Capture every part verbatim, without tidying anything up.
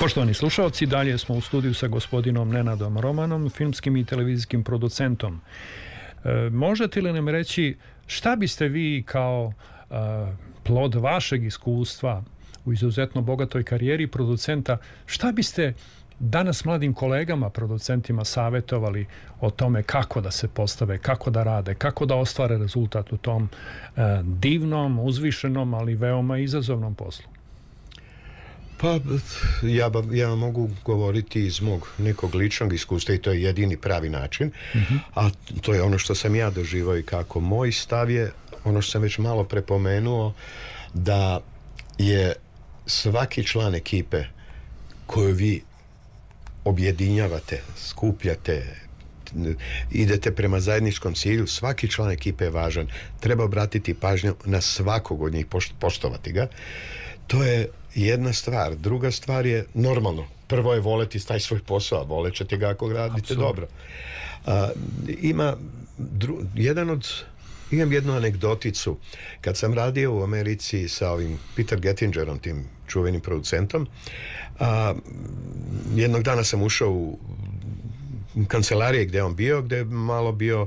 Poštovani slušalci, dalje smo u studiju sa gospodinom Nenadom Romanom, filmskim i televizijskim producentom. E, možete li nam reći šta biste vi kao e, plod vašeg iskustva u izuzetno bogatoj karijeri producenta, šta biste danas mladim kolegama, producentima savjetovali o tome kako da se postave, kako da rade, kako da ostvare rezultat u tom e, divnom, uzvišenom, ali veoma izazovnom poslu? Pa ja, ja mogu govoriti iz mog nekog ličnog iskustva i to je jedini pravi način, mm-hmm. a to je ono što sam ja doživao i kako. Moj stav je, ono što sam već malo prepomenuo, da je svaki član ekipe koju vi objedinjavate, skupljate, idete prema zajedničkom cilju, svaki član ekipe je važan. Treba obratiti pažnju na svakog od njih, poštovati ga. To je jedna stvar. Druga stvar je normalno. Prvo je voleti taj svoj posao, volet ćete ga ako radite Absolutno. Dobro. A, ima dru, jedan od imam jednu anegdoticu. Kad sam radio u Americi sa ovim Peter Gettingerom, tim čuvenim producentom, a, jednog dana sam ušao u kancelarije gdje on bio, gdje je malo bio,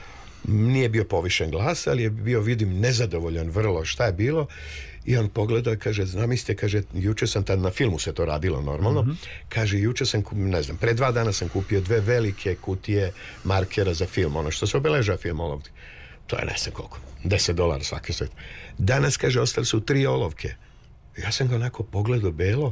nije bio povišen glas, ali je bio, vidim, nezadovoljan vrlo šta je bilo. I on pogleda, kaže, zamislite, kaže, juče sam tad na filmu se to radilo normalno, mm-hmm. kaže, juče sam, ne znam, pre dva dana sam kupio dve velike kutije markera za film, ono što se obeležava film olovke. To je ne znam koliko, deset dolara svake sve. Danas, kaže, ostali su tri olovke. Ja sam ga onako pogledao belo,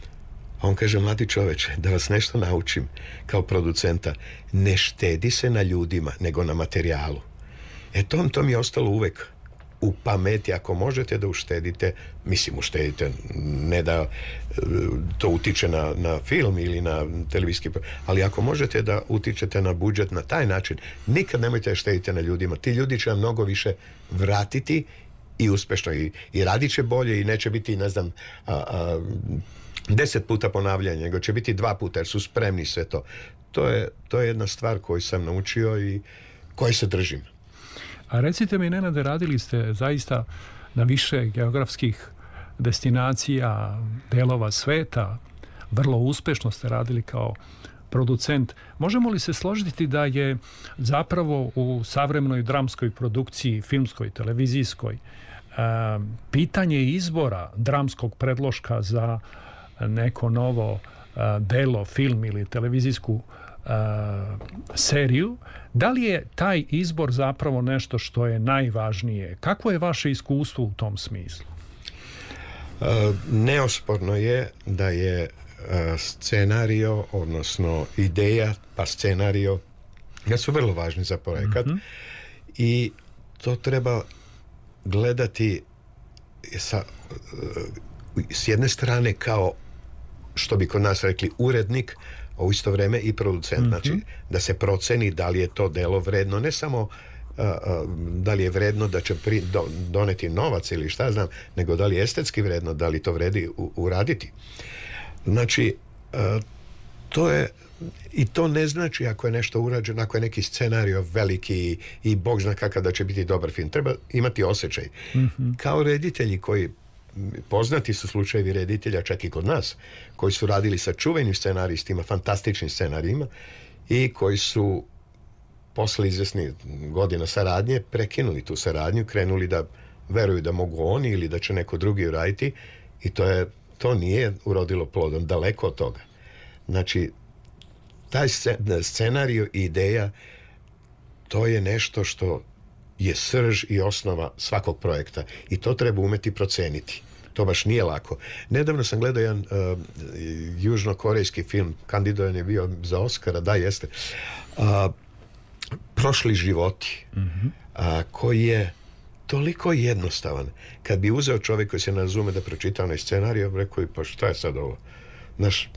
a on kaže, mladi čoveče, da vas nešto naučim kao producenta, ne štedi se na ljudima, nego na materijalu. E to, to mi je ostalo uvek u pameti. Ako možete da uštedite, mislim uštedite, ne da to utiče na, na film ili na televizijski, ali ako možete da utičete na budžet na taj način, nikad nemojte da štedite na ljudima. Ti ljudi će vam mnogo više vratiti i uspešno i, i radit će bolje i neće biti, ne znam, a, a, deset puta ponavljanje, nego će biti dva puta jer su spremni sve to. To je, to je jedna stvar koju sam naučio i koje se držim. A recite mi, Nenade, radili ste zaista na više geografskih destinacija, delova sveta, vrlo uspešno ste radili kao producent. Možemo li se složiti da je zapravo u savremenoj dramskoj produkciji, filmskoj, televizijskoj, pitanje izbora dramskog predloška za neko novo delo, film ili televizijsku Uh, seriju, da li je taj izbor zapravo nešto što je najvažnije? Kakvo je vaše iskustvo u tom smislu? Uh, neosporno je da je uh, scenario, odnosno ideja, pa scenario, da su vrlo važni za projekat mm-hmm. i to treba gledati sa, uh, s jedne strane kao, što bi kod nas rekli, urednik, a u isto vreme i producent, mm-hmm. znači da se proceni da li je to delo vredno, ne samo uh, uh, da li je vredno da će pri, do, doneti novac ili šta znam, nego da li je estetski vredno, da li to vredi u, uraditi. Znači, uh, to je, i to ne znači ako je nešto urađeno, ako je neki scenario veliki i, i Bog zna kakav da će biti dobar film. Treba imati osjećaj. Mm-hmm. Kao reditelji koji poznati su slučajevi reditelja čak i kod nas, koji su radili sa čuvenim scenaristima, fantastičnim scenarijima i koji su posle izvesnih godina saradnje prekinuli tu saradnju, krenuli da veruju da mogu oni ili da će neko drugi uraditi i to je, to nije urodilo plodom, daleko od toga. Znači, taj scenarij i ideja, to je nešto što je srž i osnova svakog projekta i to treba umeti proceniti. To baš nije lako. Nedavno sam gledao jedan uh, južnokorejski film, kandidovan je bio za Oscara, da jeste, uh, Prošli životi, mm-hmm. uh, koji je toliko jednostavan. Kad bi uzeo čovjek koji se ne razume da pročita onaj scenarij, rekao bi, pa šta je sad ovo? Naš,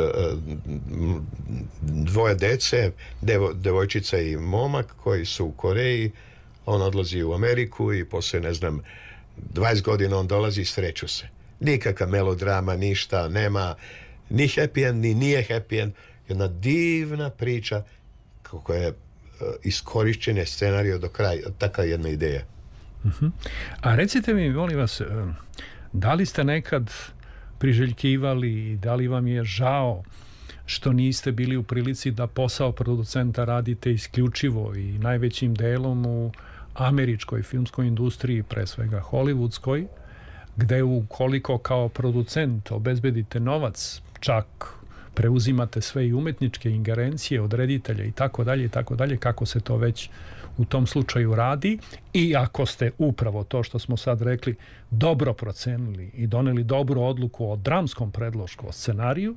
dvoje dece, devo, devojčica i momak koji su u Koreji, on odlazi u Ameriku i poslije, ne znam, dvadeset godina on dolazi i sreću se. Nikakva melodrama, ništa, nema ni happy end, ni nije happy end. Jedna divna priča kako je uh, iskorišćen scenarij do kraja, taka jedna ideja. Uh-huh. A recite mi, molim vas, da li ste nekad priželjkivali i da li vam je žao što niste bili u prilici da posao producenta radite isključivo i najvećim delom u američkoj filmskoj industriji, pre svega hollywoodskoj, gde ukoliko kao producent obezbedite novac, čak preuzimate sve i umetničke ingerencije od reditelja i tako dalje i tako dalje, kako se to već u tom slučaju radi, i ako ste upravo to što smo sad rekli dobro procenili i doneli dobru odluku o dramskom predlošku, o scenariju,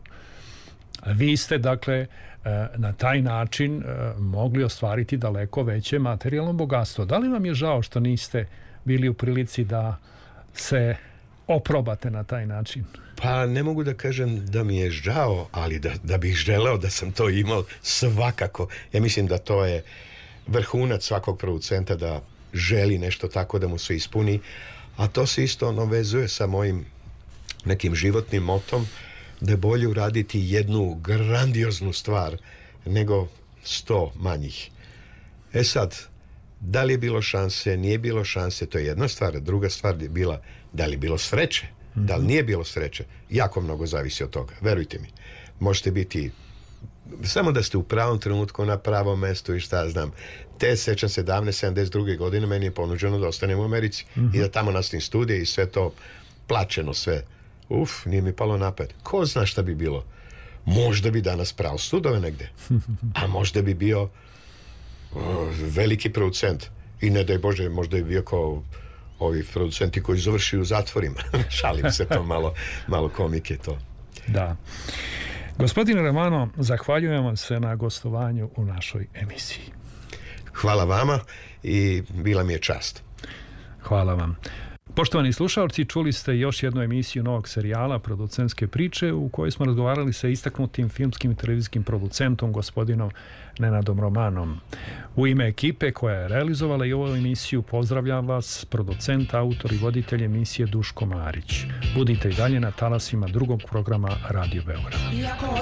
vi ste dakle na taj način mogli ostvariti daleko veće materijalno bogatstvo. Da li vam je žao što niste bili u prilici da se oprobate na taj način? Pa ne mogu da kažem da mi je žao, ali da, da bih želeo da sam to imao svakako. Ja mislim da to je vrhunac svakog producenta, da želi nešto tako da mu se ispuni, a to se isto ono vezuje sa mojim nekim životnim motom, da je bolje uraditi jednu grandioznu stvar nego sto manjih. E sad, da li je bilo šanse, nije bilo šanse, to je jedna stvar. Druga stvar je bila da li je bilo sreće, mm-hmm. da li nije bilo sreće. Jako mnogo zavisi od toga, verujte mi. Možete biti samo da ste u pravom trenutku na pravom mestu i šta znam. Te sećam se davne sedamdeset druge godine meni je ponuđeno da ostanem u Americi mm-hmm. i da tamo nastavim studije i sve to plaćeno sve. Uf, nije mi palo na pamet. Ko zna šta bi bilo? Možda bi danas prao sudove negde. A možda bi bio o, veliki producent. I ne daj Bože, možda bi bio kao ovi producenti koji završi u zatvorima. Šalim se, to malo, malo komike to. Da. Gospodine Romano, zahvaljujem vam se na gostovanju u našoj emisiji. Hvala vama i bila mi je čast. Hvala vam. Poštovani slušalci, čuli ste još jednu emisiju novog serijala Producentske priče u kojoj smo razgovarali sa istaknutim filmskim i televizijskim producentom gospodinom Nenadom Romanom. U ime ekipe koja je realizovala i ovu emisiju pozdravljam vas producent, autor i voditelj emisije Duško Marić. Budite i dalje na talasima drugog programa Radio Beograd.